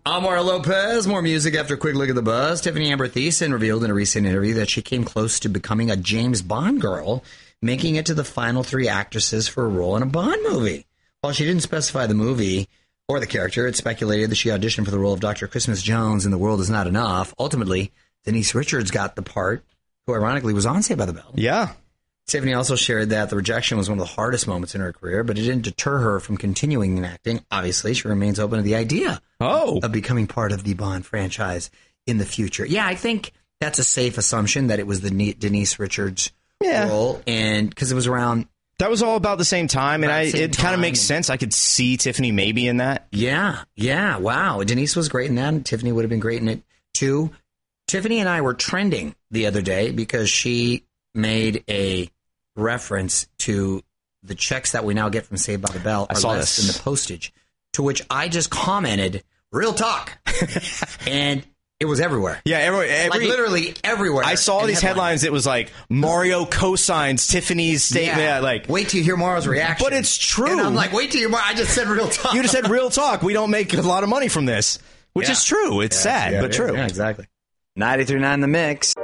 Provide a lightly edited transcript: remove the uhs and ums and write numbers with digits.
I'm Mario Lopez. More music after a quick look at the buzz. Tiffany Amber Thiessen revealed in a recent interview that she came close to becoming a James Bond girl, making it to the final 3 actresses for a role in a Bond movie. While she didn't specify the movie or the character, it's speculated that she auditioned for the role of Dr. Christmas Jones in The World Is Not Enough. Ultimately, Denise Richards got the part, who ironically was on Saved by the Bell. Yeah. Tiffany also shared that the rejection was one of the hardest moments in her career, but it didn't deter her from continuing in acting. Obviously, she remains open to the idea of becoming part of the Bond franchise in the future. Yeah, I think that's a safe assumption that it was the Denise Richards role, and because it was around... That was all about the same time, and it kind of makes sense. I could see Tiffany maybe in that. Yeah, wow. Denise was great in that, and Tiffany would have been great in it, too. Tiffany and I were trending the other day because she made a reference to the checks that we now get from Saved by the Bell are less than the postage, to which I just commented, real talk. And it was everywhere. Yeah, like literally everywhere. I saw these headlines. It was like, Mario co-signs Tiffany's statement. Yeah. Like, wait till you hear Mario's reaction. But it's true. And I'm like, wait till you hear I just said real talk. You just said real talk. We don't make a lot of money from this, which is true. It's sad, but true. Yeah, exactly. 93.9 The Mix.